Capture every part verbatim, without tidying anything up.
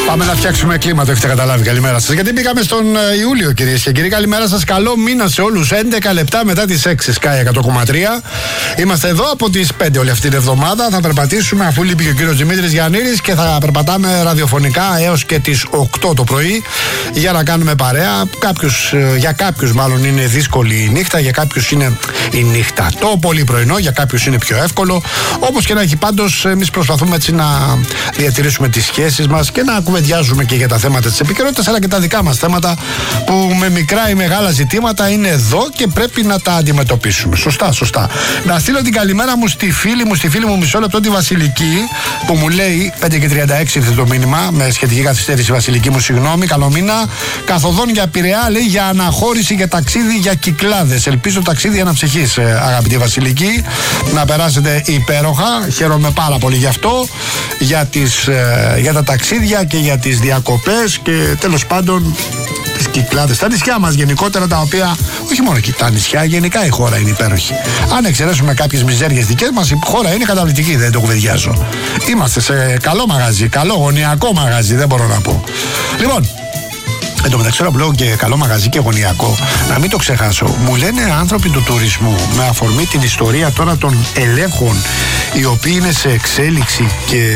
Πάμε να φτιάξουμε κλίμα, το έχετε καταλάβει. Καλημέρα σας. Γιατί μπήκαμε στον Ιούλιο, κυρίες και κύριοι. Καλημέρα σας. Καλό μήνα σε όλους. έντεκα λεπτά μετά τις έξι, Sky εκατό κόμμα τρία. Είμαστε εδώ από τις πέντε όλη αυτή την εβδομάδα. Θα περπατήσουμε, αφού λείπει και ο κύριος Δημήτρης Γιαννήρης, και θα περπατάμε ραδιοφωνικά έως και τις οκτώ το πρωί για να κάνουμε παρέα. Κάποιους, για κάποιους μάλλον είναι δύσκολη η νύχτα, για κάποιους είναι η νύχτα το πολύ πρωινό, για κάποιους είναι πιο εύκολο. Όπως και να έχει, πάντως εμείς προσπαθούμε έτσι να διατηρήσουμε τις σχέσεις μας και να κουβεντιάζουμε και για τα θέματα της επικαιρότητας, αλλά και τα δικά μας θέματα που με μικρά ή μεγάλα ζητήματα είναι εδώ και πρέπει να τα αντιμετωπίσουμε. Σωστά, σωστά. Να στείλω την καλημέρα μου στη φίλη μου, στη φίλη μου μισό λεπτό, τη Βασιλική, που μου λέει πέντε και τριάντα έξι ήρθε το μήνυμα, με σχετική καθυστέρηση. Βασιλική μου, συγγνώμη, καλό μήνα. Καθοδόν για Πειραιά, λέει, για αναχώρηση και ταξίδι για Κυκλάδες. Ελπίζω ταξίδι αναψυχής, αγαπητή Βασιλική, να περάσετε υπέροχα. Χαίρομαι πάρα πολύ γι' αυτό, για, τις, για τα ταξίδια και για τις διακοπές και τέλος πάντων τις Κυκλάδες, τα νησιά μας γενικότερα, τα οποία, όχι μόνο και τα νησιά, γενικά η χώρα είναι υπέροχη. Αν εξαιρέσουμε κάποιες μιζέριες δικές μας, η χώρα είναι καταπληκτική, δεν το κουβεντιάζω. Είμαστε σε καλό μαγαζί, καλό γωνιακό μαγαζί, δεν μπορώ να πω. Λοιπόν, εν τω μεταξύ, τώρα που λέω και καλό μαγαζί και γωνιακό, να μην το ξεχάσω, μου λένε άνθρωποι του τουρισμού, με αφορμή την ιστορία τώρα των ελέγχων, οι οποίοι είναι σε εξέλιξη και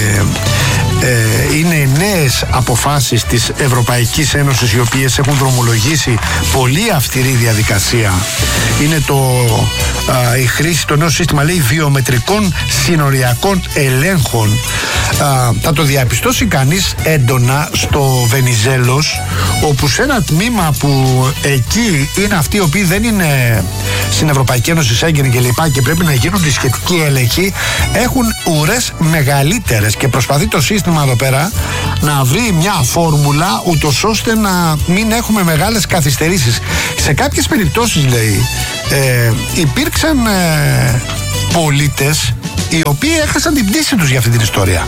ε, είναι νέες αποφάσεις της Ευρωπαϊκής Ένωσης, οι οποίες έχουν δρομολογήσει πολύ αυστηρή διαδικασία. Είναι το, α, η χρήση, το νέο σύστημα, λέει, βιομετρικών συνοριακών ελέγχων. Α, θα το διαπιστώσει κανείς έντονα στο Βενιζέλος, όπου σε ένα τμήμα που εκεί είναι αυτοί οι οποίοι δεν είναι στην Ευρωπαϊκή Ένωση, Σέγγεν και λοιπά, και πρέπει να γίνουν οι σχετικοί έλεγχοι, έχουν ουρές μεγαλύτερες, και προσπαθεί το σύστημα εδώ πέρα να βρει μια φόρμουλα ούτως ώστε να μην έχουμε μεγάλες καθυστερήσεις. Σε κάποιες περιπτώσεις, λέει, ε, υπήρξαν ε, πολίτες οι οποίοι έχασαν την πτήση τους για αυτή την ιστορία,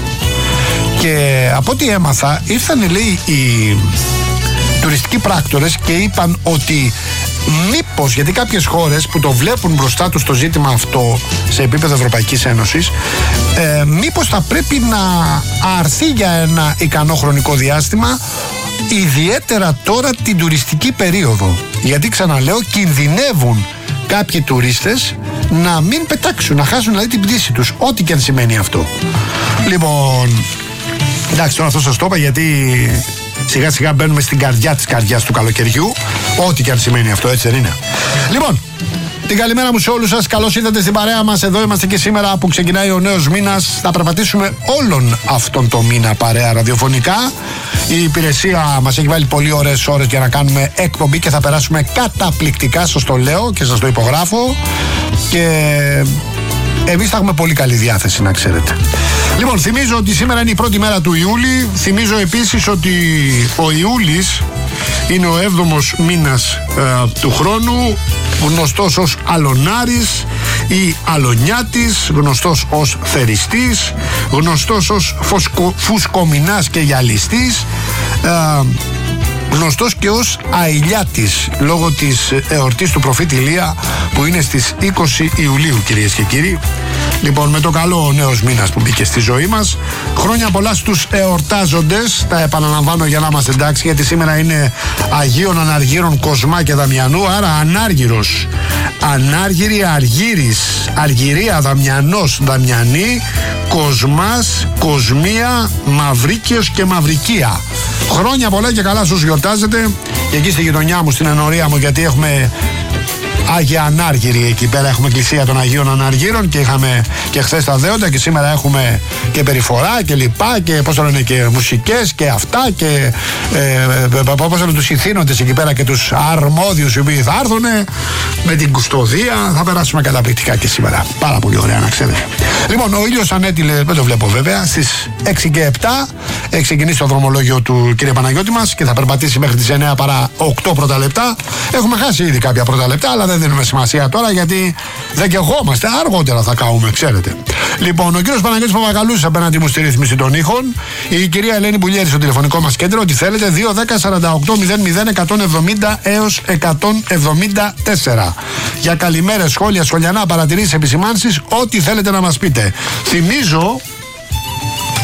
και από ό,τι έμαθα ήρθαν, λέει, οι τουριστικοί πράκτορες και είπαν ότι μήπως, γιατί κάποιες χώρες που το βλέπουν μπροστά τους το ζήτημα αυτό σε επίπεδο Ευρωπαϊκής Ένωσης, ε, μήπως θα πρέπει να αρθεί για ένα ικανό χρονικό διάστημα, ιδιαίτερα τώρα την τουριστική περίοδο, γιατί, ξαναλέω, κινδυνεύουν κάποιοι τουρίστες να μην πετάξουν, να χάσουν δηλαδή την πτήση τους, ό,τι και αν σημαίνει αυτό. Λοιπόν, εντάξει, τώρα αυτό σας το είπα γιατί σιγά σιγά μπαίνουμε στην καρδιά της καρδιάς του καλοκαιριού, ό,τι και αν σημαίνει αυτό, έτσι δεν είναι? Λοιπόν, την καλημέρα μου σε όλους σας. Καλώς ήρθατε στην παρέα μας. Εδώ είμαστε και σήμερα που ξεκινάει ο νέος μήνας. Θα περπατήσουμε όλον αυτόν τον μήνα παρέα ραδιοφωνικά. Η υπηρεσία μας έχει βάλει πολύ ωραίες ώρες για να κάνουμε εκπομπή και θα περάσουμε καταπληκτικά, σας το λέω και σας το υπογράφω. Και εμείς θα έχουμε πολύ καλή διάθεση, να ξέρετε. Λοιπόν, θυμίζω ότι σήμερα είναι η πρώτη μέρα του Ιούλη. Θυμίζω επίσης ότι ο Ιούλης είναι ο έβδομος μήνας ε, του χρόνου, γνωστός ως Αλωνάρης ή Αλωνιάτης, γνωστός ως Θεριστής, γνωστός ως φωσκο, Φουσκομηνάς και Γυαλιστής, ε, γνωστός και ως Αηλιάτης, λόγω της εορτής του προφήτη Ηλία που είναι στις είκοσι Ιουλίου, κυρίες και κύριοι. Λοιπόν, με το καλό ο νέος μήνας που μπήκε στη ζωή μας. Χρόνια πολλά στους εορτάζοντες. Τα επαναλαμβάνω για να είμαστε εντάξει, γιατί σήμερα είναι Αγίων Αναργύρων Κοσμά και Δαμιανού, άρα Ανάργυρος, Ανάργυρη, Αργύρης, Αργυρία, Δαμιανός, Δαμιανή, Κοσμάς, Κοσμία, Μαυρίκιος και Μαυρικία. Χρόνια πολλά και καλά στους γιορτάζετε. Και εκεί στη γειτονιά μου, στην ενορία μου, γιατί έχουμε Άγια Ανάργυρη, εκεί πέρα έχουμε εκκλησία των Αγίων Αναργύρων και είχαμε και χθες τα δέοντα και σήμερα έχουμε και περιφορά και λοιπά και πώς το λένε και μουσικές και αυτά και ε, πώς λένε τους ηθήνοντες εκεί πέρα και τους αρμόδιους οι οποίοι θα έρθουν με την κουστοδία. Θα περάσουμε καταπληκτικά και σήμερα. Πάρα πολύ ωραία, να ξέρετε. Λοιπόν, ο ήλιος ανέτειλε, δεν το βλέπω βέβαια, στις έξι και επτά έχει ξεκινήσει το δρομολόγιο του κύριε Παναγιώτη μας και θα περπατήσει μέχρι τις εννιά παρά οκτώ πρώτα λεπτά. Έχουμε χάσει ήδη κάποια πρώτα λεπτά, αλλά δεν δίνουμε σημασία τώρα γιατί δεν καιγόμαστε. Αργότερα θα καούμε, ξέρετε. Λοιπόν, ο κύριος Παναγιώτης Παπαγαλούς απέναντι μου στη ρύθμιση των ήχων. Η κυρία Ελένη Μπουλιέρη στο τηλεφωνικό μας κέντρο. Ό,τι θέλετε, δύο δέκα σαράντα οκτώ μηδέν μηδέν εκατόν εβδομήντα έως εκατόν εβδομήντα τέσσερα. Για καλημέρες, σχόλια, σχολιανά, παρατηρήσεις, επισημάνσεις, ό,τι θέλετε να μας πείτε. Θυμίζω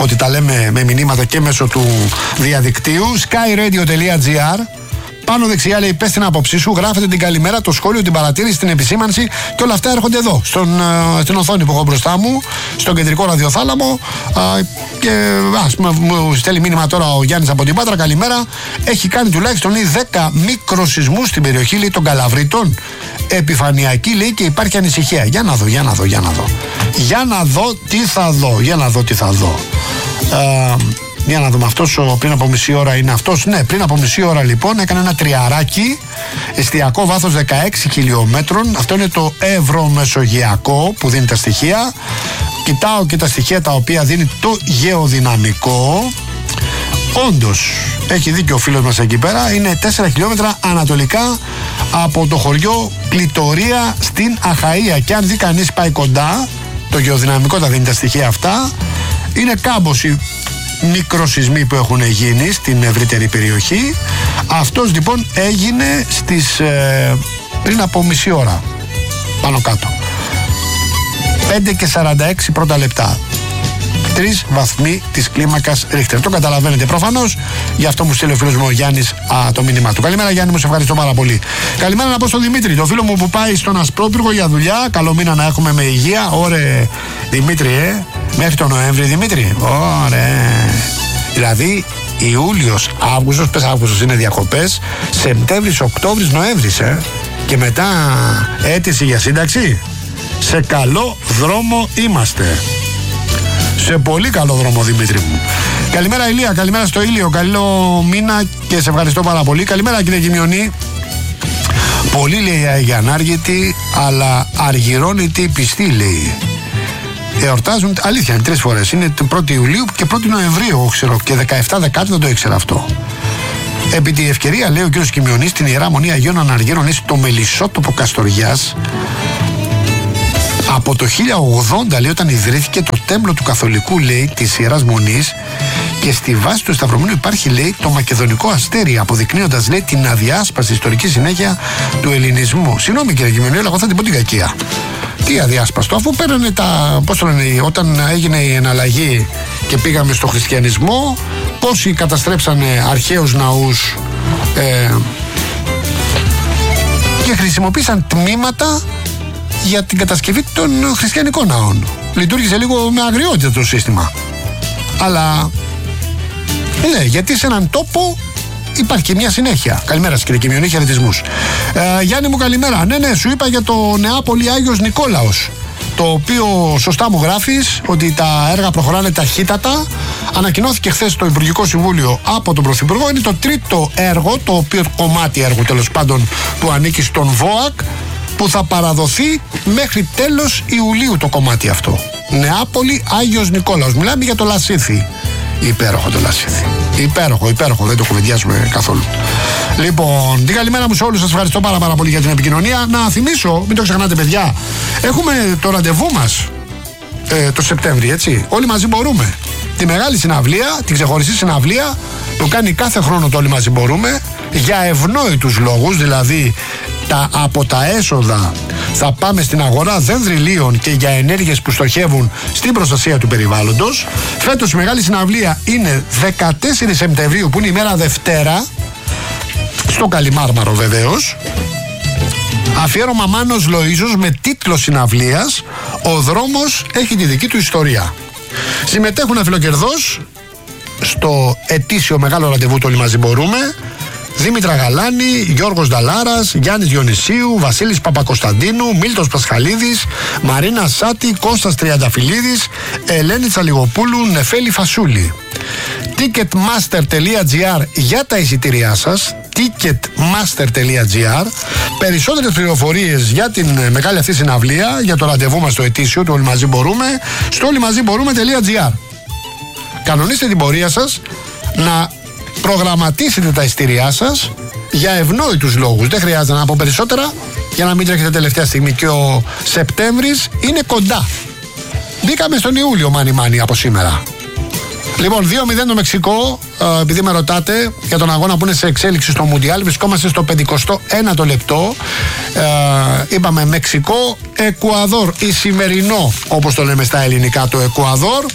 ότι τα λέμε με μηνύματα και μέσω του διαδικτύου. skyradio.gr. Πάνω δεξιά λέει: πες την άποψή σου, γράφετε την καλημέρα, το σχόλιο, την παρατήρηση, την επισήμανση και όλα αυτά έρχονται εδώ, στον, στην οθόνη που έχω μπροστά μου, στον κεντρικό ραδιοθάλαμο. Α, και ας πούμε, μου στέλνει μήνυμα τώρα ο Γιάννης από την Πάτρα. Καλημέρα. Έχει κάνει τουλάχιστον δέκα μικροσυσμούς στην περιοχή, λέει, των Καλαβρίτων. Επιφανειακή, λέει, και υπάρχει ανησυχία. Για να δω, για να δω, για να δω. Για να δω τι θα δω, για να δω τι θα δω. Α, Για να δούμε, αυτός ο πριν από μισή ώρα είναι αυτός. Ναι, πριν από μισή ώρα λοιπόν έκανε ένα τριαράκι, εστιακό βάθος δεκαέξι χιλιόμετρων. Αυτό είναι το ευρωμεσογειακό που δίνει τα στοιχεία. Κοιτάω και τα στοιχεία τα οποία δίνει το γεωδυναμικό. Όντως, έχει δίκιο ο φίλος μας εκεί πέρα. Είναι τέσσερα χιλιόμετρα ανατολικά από το χωριό Κλητορία στην Αχαΐα. Και αν δει κανείς πάει κοντά, το γεωδυναμικό τα δίνει τα στοιχεία αυτά. Είναι κάμποσοι μικροσυσμοί που έχουν γίνει στην ευρύτερη περιοχή. Αυτός λοιπόν έγινε στις ε, πριν από μισή ώρα, πάνω κάτω, πέντε και σαράντα έξι πρώτα λεπτά. Τρεις βαθμοί της κλίμακας Ρίχτερ. Το καταλαβαίνετε προφανώς, γι' αυτό μου στείλει ο φίλος μου ο Γιάννης α, το μήνυμά του. Καλημέρα Γιάννη μου, σε ευχαριστώ πάρα πολύ. Καλημέρα να πω στον Δημήτρη, το φίλο μου που πάει στον Ασπρόπυργο για δουλειά. Καλό μήνα να έχουμε με υγεία. Ωρε Δημήτρη, ε, μέχρι τον Νοέμβρη Δημήτρη. Ωρε. Δηλαδή Ιούλιος, Αύγουστος, πες Αύγουστος είναι διακοπές, Σεπτέμβρης, Οκτώβρης, Νοέμβρης, ε. Και μετά αίτηση για σύνταξη. Σε καλό δρόμο είμαστε. Σε πολύ καλό δρόμο, Δημήτρη μου. Καλημέρα Ηλία, καλημέρα στο Ήλιο. Καλό μήνα και σε ευχαριστώ πάρα πολύ. Καλημέρα κύριε Κιμιονή. Πολύ λέει αγιανάργητη, αλλά αργυρώνητη πιστή, λέει. Εορτάζουν, αλήθεια είναι, τρεις φορές. Είναι την πρώτη Ιουλίου και πρώτη Νοεμβρίου, εγώ ξέρω. Και δεκαεπτά δεκάτου δεν το ήξερα αυτό. Επί τη ευκαιρία, λέει ο κύριος Κιμιονής, στην Ιερά Μονή Αγίων Αναργύρων στο Μελισσότοπο Καστοριάς. Από το χίλια ογδόντα, λέει, όταν ιδρύθηκε το τέμπλο του Καθολικού, λέει, της Ιεράς Μονής, και στη βάση του σταυρωμένου υπάρχει, λέει, το μακεδονικό αστέρι, αποδεικνύοντας, λέει, την αδιάσπαστη ιστορική συνέχεια του ελληνισμού. Συγγνώμη κύριε Κιμιονή, αλλά εγώ θα την πω την κακία. Τι αδιάσπαστο, αφού παίρνανε τα. Πώς το λένε, όταν έγινε η εναλλαγή και πήγαμε στο χριστιανισμό, πόσοι καταστρέψανε αρχαίους ναούς ε, και χρησιμοποίησαν τμήματα για την κατασκευή των χριστιανικών ναών. Λειτουργήσε λίγο με αγριότητα το σύστημα. Αλλά ναι, γιατί σε έναν τόπο υπάρχει και μια συνέχεια. Καλημέρα σας κύριε Κιμιονή, χαιρετισμούς. Ε, Γιάννη μου καλημέρα. Ναι, ναι, σου είπα για το Νεάπολη Άγιος Νικόλαος, το οποίο σωστά μου γράφεις ότι τα έργα προχωράνε ταχύτατα. Ανακοινώθηκε χθες στο Υπουργικό Συμβούλιο από τον Πρωθυπουργό. Είναι το τρίτο έργο, το οποίο κομμάτι έργου τέλος πάντων που ανήκει στον ΒΟΑΚ, που θα παραδοθεί μέχρι τέλος Ιουλίου το κομμάτι αυτό. Νεάπολη Άγιος Νικόλαος. Μιλάμε για το Λασίθι. Υπέροχο το Λασίθι. Υπέροχο, υπέροχο. Δεν το κουβεντιάζουμε καθόλου. Λοιπόν, την καλημέρα μου σε όλους. Σας ευχαριστώ πάρα, πάρα πολύ για την επικοινωνία. Να θυμίσω, μην το ξεχνάτε παιδιά, έχουμε το ραντεβού μας ε, το Σεπτέμβρη, έτσι. Όλοι μαζί μπορούμε. Τη μεγάλη συναυλία, την ξεχωριστή συναυλία που κάνει κάθε χρόνο το Όλοι μαζί μπορούμε, για ευνόητους λόγους, δηλαδή τα, από τα έσοδα θα πάμε στην αγορά δενδριλίων και για ενέργειες που στοχεύουν στην προστασία του περιβάλλοντος. Φέτος η μεγάλη συναυλία είναι δεκατέσσερις Σεπτεμβρίου, που είναι η μέρα Δευτέρα, στο Καλιμάρμαρο βεβαίως. Αφιέρωμα Μάνος Λοΐζος με τίτλο συναυλίας «Ο δρόμος έχει τη δική του ιστορία». Συμμετέχουν αφιλοκερδώς στο ετήσιο μεγάλο ραντεβού του Όλοι μαζί μπορούμε Δήμητρα Γαλάνη, Γιώργος Νταλάρας, Γιάννης Διονυσίου, Βασίλης Παπακοσταντίνου, Μίλτος Πασχαλίδης, Μαρίνα Σάτη, Κώστας Τριανταφυλλίδης, Ελένη Τσαλιγοπούλου, Νεφέλη Φασούλη. ticketmaster.gr για τα εισιτήριά σας. ticketmaster.gr. Περισσότερες πληροφορίες για την μεγάλη αυτή συναυλία, για το ραντεβού μας το ετήσιο του Όλοι μαζί μπορούμε, στο όλοιμαζιμπορούμε.gr. Κανονίστε την πορεία σας, να προγραμματίσετε τα εισιτήριά σας για ευνόητους λόγους. Δεν χρειάζεται να πω περισσότερα για να μην τρέχετε τελευταία στιγμή. Και ο Σεπτέμβρης είναι κοντά. Μπήκαμε στον Ιούλιο μάνι μάνι από σήμερα. Λοιπόν, δύο μηδέν το Μεξικό, ε, επειδή με ρωτάτε για τον αγώνα που είναι σε εξέλιξη στο Μουντιάλ, βρισκόμαστε στο πενηκοστό ένατο λεπτό. Ε, είπαμε Μεξικό, Εκουαδόρ, η σημερινό, όπως το λέμε στα ελληνικά, το Εκουαδόρ.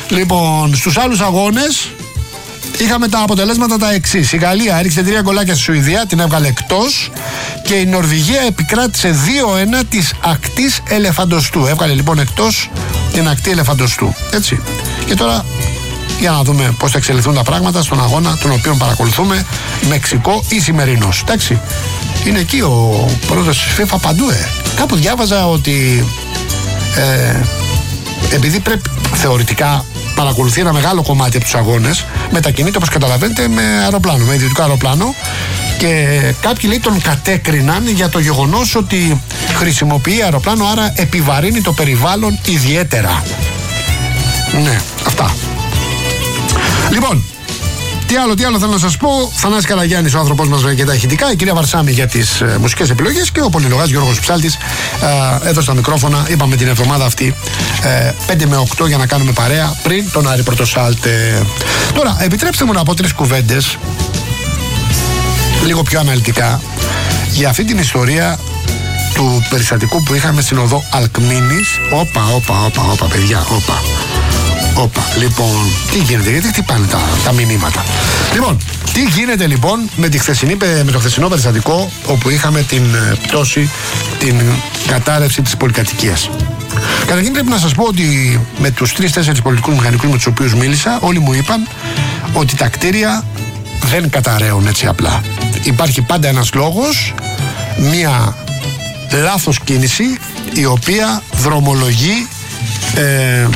Λοιπόν, στους άλλους αγώνες είχαμε τα αποτελέσματα τα εξής. Η Γαλλία έριξε τρία γκολάκια στη Σουηδία, την έβγαλε εκτός, και η Νορβηγία επικράτησε δύο ένα της ακτής Ελεφαντοστού. Έβγαλε λοιπόν εκτός την ακτή Ελεφαντοστού. Έτσι. Και τώρα για να δούμε πώς θα εξελιχθούν τα πράγματα στον αγώνα τον οποίο παρακολουθούμε, Μεξικό ή σημερινός. Εντάξει. Είναι εκεί ο πρόεδρος της FIFA παντού, ε. Κάπου διάβαζα ότι ε, επειδή πρέπει θεωρητικά παρακολουθεί ένα μεγάλο κομμάτι από τους αγώνες, μετακινείται, όπως καταλαβαίνετε, με αεροπλάνο, με ιδιωτικό αεροπλάνο, και κάποιοι, λέει, τον κατέκριναν για το γεγονός ότι χρησιμοποιεί αεροπλάνο, άρα επιβαρύνει το περιβάλλον ιδιαίτερα. Ναι, αυτά. Λοιπόν, τι άλλο, τι άλλο θέλω να σας πω. Θανάσης Καλαγιάννης, ο άνθρωπός μας για τα ηχητικά, η κυρία Βαρσάμη για τις ε, μουσικές επιλογές, και ο πολυλογάς Γιώργος Ψάλτης ε, εδώ στα μικρόφωνα. Είπαμε την εβδομάδα αυτή ε, πέντε με οκτώ για να κάνουμε παρέα πριν τον Άρη Πρωτοσάλτε. Τώρα, επιτρέψτε μου να πω τρεις κουβέντες λίγο πιο αναλυτικά για αυτή την ιστορία του περιστατικού που είχαμε στην οδό Αλκμίνης. Όπα, όπα, όπα, όπα, παιδιά, όπα. Όπα, λοιπόν, τι γίνεται, γιατί χτυπάνε τα, τα μηνύματα. Λοιπόν, τι γίνεται λοιπόν με, τη χθεσινή, με το χθεσινό περιστατικό όπου είχαμε την πτώση, την κατάρρευση της πολυκατοικίας. Καταρχήν πρέπει να σας πω ότι με τους τρεις-τέσσερις πολιτικούς μηχανικούς με τους οποίους μίλησα, όλοι μου είπαν ότι τα κτίρια δεν καταραίουν έτσι απλά. Υπάρχει πάντα ένας λόγος, μία λάθος κίνηση η οποία δρομολογεί ε,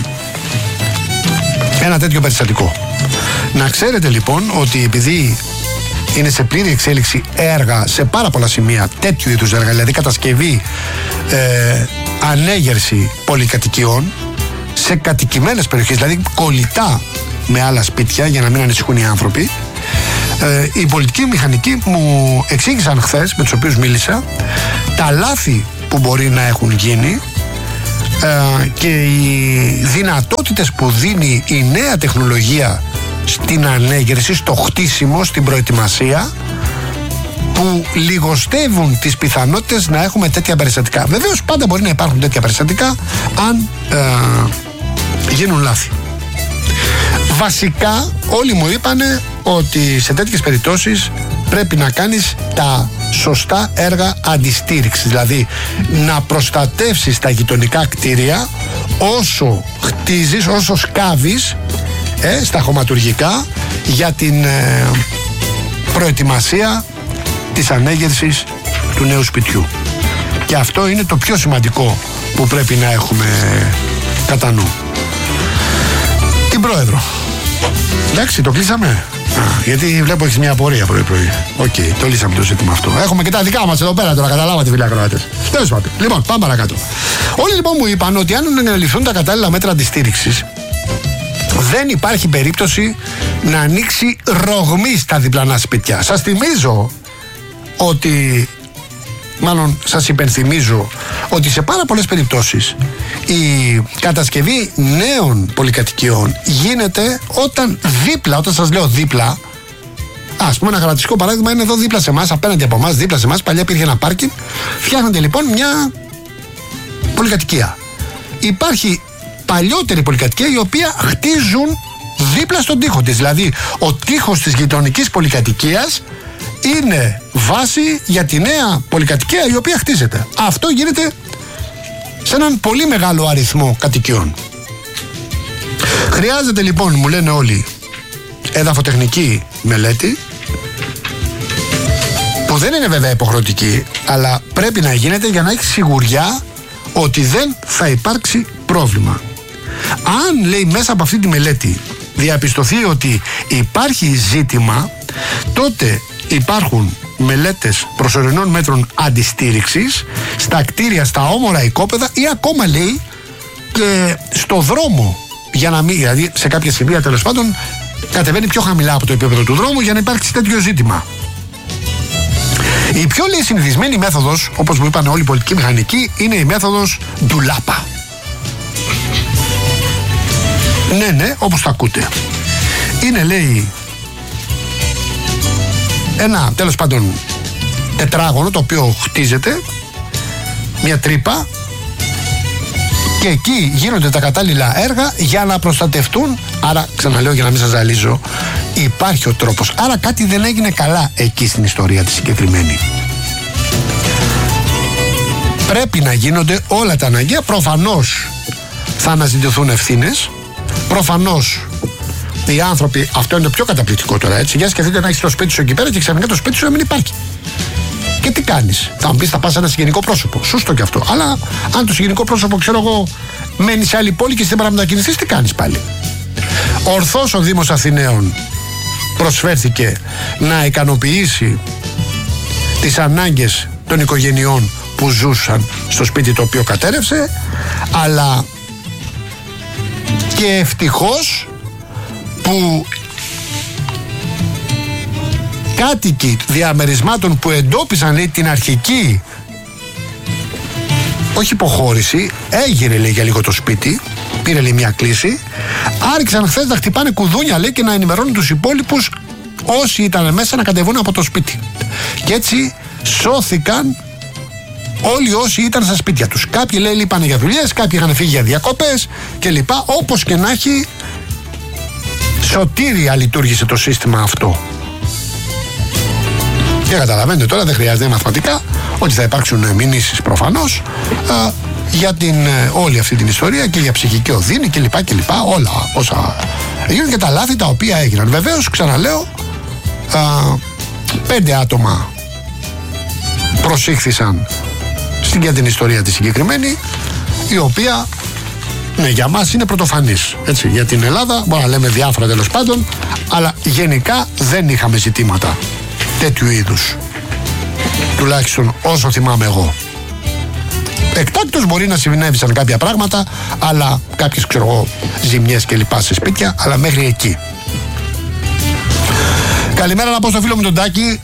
ένα τέτοιο περιστατικό. Να ξέρετε λοιπόν ότι επειδή είναι σε πλήρη εξέλιξη έργα σε πάρα πολλά σημεία, τέτοιου είδους έργα, δηλαδή κατασκευή, ε, ανέγερση πολυκατοικιών σε κατοικημένες περιοχές, δηλαδή κολλητά με άλλα σπίτια για να μην ανησυχούν οι άνθρωποι, ε, οι πολιτικοί μηχανικοί μου εξήγησαν χθες, με τους οποίους μίλησα, τα λάθη που μπορεί να έχουν γίνει ε, και οι δυνατότητες που δίνει η νέα τεχνολογία στην ανέγερση, στο χτίσιμο, στην προετοιμασία, που λιγοστεύουν τις πιθανότητες να έχουμε τέτοια περιστατικά. Βεβαίως πάντα μπορεί να υπάρχουν τέτοια περιστατικά αν ε, γίνουν λάθη. Βασικά όλοι μου είπανε ότι σε τέτοιες περιπτώσεις πρέπει να κάνεις τα σωστά έργα αντιστήριξης, δηλαδή να προστατεύσεις τα γειτονικά κτίρια όσο χτίζεις, όσο σκάβεις ε, στα χωματουργικά για την ε, προετοιμασία της ανέγερσης του νέου σπιτιού. Και αυτό είναι το πιο σημαντικό που πρέπει να έχουμε κατά νου. Την πρόεδρο. Εντάξει, το κλείσαμε. Α, γιατί βλέπω έχεις μια απορία πρωί-πρωί. Οκ, okay, το λύσαμε το ζήτημα αυτό. Έχουμε και τα δικά μας εδώ πέρα τώρα, καταλάβατε, φίλοι ακροατές. Τέλος πάντων. Λοιπόν, πάμε παρακάτω. Όλοι λοιπόν μου είπαν ότι αν αναλυθούν τα κατάλληλα μέτρα αντιστήριξης, δεν υπάρχει περίπτωση να ανοίξει ρογμή στα διπλανά σπίτια. Σας θυμίζω ότι, μάλλον σας υπενθυμίζω ότι σε πάρα πολλές περιπτώσεις η κατασκευή νέων πολυκατοικιών γίνεται όταν δίπλα, όταν σας λέω δίπλα, ας πούμε ένα χαρακτηριστικό παράδειγμα είναι εδώ δίπλα σε εμάς, απέναντι από εμάς, δίπλα σε εμάς, παλιά υπήρχε ένα πάρκινγκ, φτιάχνεται λοιπόν μια πολυκατοικία. Υπάρχει παλιότερη πολυκατοικία η οποία χτίζουν δίπλα στον τοίχο της, δηλαδή ο τοίχος της γειτονικής πολυκατοικίας είναι βάση για τη νέα πολυκατοικία η οποία χτίζεται. Αυτό γίνεται σε έναν πολύ μεγάλο αριθμό κατοικιών. Χρειάζεται λοιπόν, μου λένε όλοι, εδαφοτεχνική μελέτη, που δεν είναι βέβαια υποχρεωτική, αλλά πρέπει να γίνεται για να έχει σιγουριά ότι δεν θα υπάρξει πρόβλημα. Αν, λέει, μέσα από αυτή τη μελέτη διαπιστωθεί ότι υπάρχει ζήτημα, τότε υπάρχουν μελέτες προσωρινών μέτρων αντιστήριξης στα κτίρια, στα όμορα οικόπεδα ή ακόμα, λέει, και στο δρόμο, για να μην, δηλαδή σε κάποια σημεία τέλος πάντων κατεβαίνει πιο χαμηλά από το επίπεδο του δρόμου για να υπάρξει τέτοιο ζήτημα. Η πιο, λέει, συνηθισμένη μέθοδος, όπως μου είπαν όλοι οι πολιτικοί μηχανικοί, είναι η μέθοδος ντουλάπα. Ναι, ναι, όπως το ακούτε. Είναι, λέει, ένα τέλος πάντων τετράγωνο το οποίο χτίζεται, μια τρύπα, Και εκεί γίνονται τα κατάλληλα έργα για να προστατευτούν. Άρα, ξαναλέω για να μην σας ζαλίζω, υπάρχει ο τρόπος. Άρα κάτι δεν έγινε καλά εκεί στην ιστορία τη συγκεκριμένη. Πρέπει να γίνονται όλα τα αναγκαία. Προφανώς θα αναζητηθούν ευθύνες. Προφανώς οι άνθρωποι, αυτό είναι το πιο καταπληκτικό τώρα, έτσι. Για σκεφτείτε να έχεις το σπίτι σου εκεί πέρα και ξαφνικά το σπίτι σου να μην υπάρχει. Και τι κάνεις? Θα μου πεις, θα πας σε ένα συγγενικό πρόσωπο. Σωστό και αυτό. Αλλά αν το συγγενικό πρόσωπο, ξέρω εγώ, μένει σε άλλη πόλη και δεν μπορεί να μετακινηθείς, τι κάνεις πάλι? Ορθώς ο Δήμος Αθηναίων προσφέρθηκε να ικανοποιήσει τις ανάγκες των οικογενειών που ζούσαν στο σπίτι το οποίο κατέρευσε, αλλά και ευτυχώς που κάτοικοι διαμερισμάτων που εντόπισαν, λέει, την αρχική, όχι υποχώρηση, έγειρε, λέει, για λίγο το σπίτι, πήρε, λέει, μια κλίση, άρχισαν χθες να χτυπάνε κουδούνια, λέει, και να ενημερώνουν τους υπόλοιπους όσοι ήταν μέσα να κατεβούν από το σπίτι. Και έτσι σώθηκαν όλοι όσοι ήταν στα σπίτια τους. Κάποιοι, λέει, λείπανε για δουλειές, κάποιοι είχαν φύγει για διακοπές κλπ. Όπως και να έχει, σωτήρια λειτουργήσε το σύστημα αυτό. Και καταλαβαίνετε τώρα, δεν χρειάζεται μαθηματικά, ότι θα υπάρξουν μηνύσεις προφανώς α, για την, όλη αυτή την ιστορία και για ψυχική οδύνη κλπ. κλπ. Όλα όσα έγιναν και τα λάθη τα οποία έγιναν. Βεβαίως, ξαναλέω, α, πέντε άτομα προσήχθησαν στην για την ιστορία τη συγκεκριμένη, η οποία, ναι, για μας είναι πρωτοφανής. Έτσι, για την Ελλάδα μπορούμε να λέμε διάφορα τέλος πάντων, αλλά γενικά δεν είχαμε ζητήματα τέτοιου είδους, τουλάχιστον όσο θυμάμαι εγώ. Εκτάκτως μπορεί να συμβαίνουν κάποια πράγματα, αλλά κάποιες, ξέρω εγώ, ζημιές και λοιπά σε σπίτια, αλλά μέχρι εκεί. Καλημέρα να πω στο φίλο μου τον Τάκη.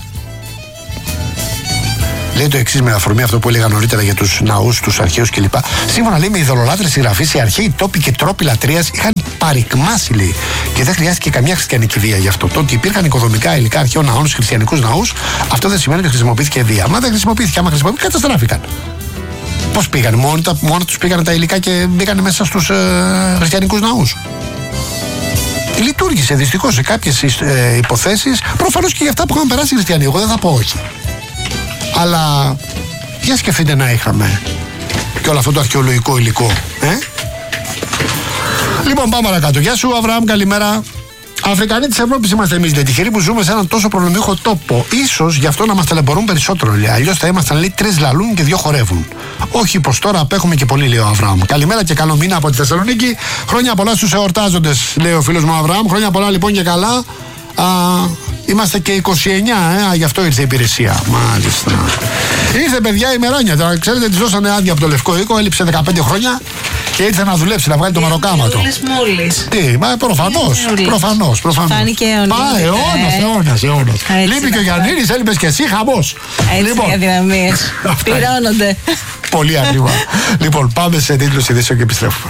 Λέει το εξής με αφορμή αυτό που έλεγα νωρίτερα για τους ναούς, τους αρχαίους κλπ. Σύμφωνα, λέει, με ειδωλολάτρες συγγραφείς, οι αρχαίοι τόποι και τρόποι λατρείας είχαν παρικμάσει, λέει, και δεν χρειάστηκε καμιά χριστιανική βία γι' αυτό. Το ότι υπήρχαν οικοδομικά υλικά αρχαίων ναών στους χριστιανικούς ναούς, αυτό δεν σημαίνει ότι χρησιμοποιήθηκε βία. Μα δεν χρησιμοποιήθηκε. Άμα χρησιμοποιήθηκε, καταστράφηκαν. Πώς πήγαν? Μόνο, τα, μόνο τους πήγαν τα υλικά και μπήκαν μέσα στους ε, χριστιανικούς ναούς. Λειτουργήσε δυστυχώς σε κάποιες ε, υποθέσεις, προφανώς και για αυτά που είχαν περάσει οι χριστιανοί. Εγώ δεν θα πω όχι. Αλλά για σκεφτείτε να είχαμε και όλο αυτό το αρχαιολογικό υλικό, ε? Λοιπόν, πάμε παρακάτω. Γεια σου, Αβραάμ, καλημέρα. Αφρικανοί της Ευρώπης είμαστε εμείς, λέει, τυχεροί που ζούμε σε έναν τόσο προνομιούχο τόπο. Ίσως γι' αυτό να μας ταλαιπωρούν περισσότερο, λέει. Αλλιώς θα ήμασταν, λέει, τρεις λαλούν και δύο χορεύουν. Όχι πως τώρα απέχουμε και πολύ, λέει ο Αβραάμ. Καλημέρα και καλό μήνα από τη Θεσσαλονίκη. Χρόνια πολλά στους εορτάζοντες, λέει ο φίλος μου Αβραάμ. Χρόνια πολλά λοιπόν και καλά. Α, είμαστε και είκοσι εννιά, ε, γι' αυτό ήρθε η υπηρεσία. Μάλιστα. Ήρθε, παιδιά, η Μεράνια. Τώρα ξέρετε, τη δώσανε άδεια από το Λευκό Οίκο, έλειψε δεκαπέντε χρόνια και ήρθε να δουλέψει, να βγάλει το μαροκάματο. Μόλις. Τι, μα προφανώς. Προφανώς. Φάνηκε αιώνας. Πά, αιώνας, αιώνας, αιώνας. Λείπει και ο Γιαννίνης, έλειπες και εσύ, χαμός. Έτσι, λοιπόν, οι αδυναμίες. Πληρώνονται. Πολύ ακριβά. Λοιπόν, πάμε σε τίτλους ειδήσεων και επιστρέφουμε.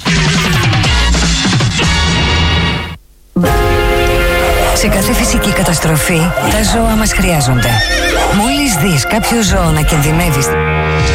Σε κάθε φυσική καταστροφή, τα ζώα μας χρειάζονται. Μόλις δεις κάποιο ζώο να κινδυνεύει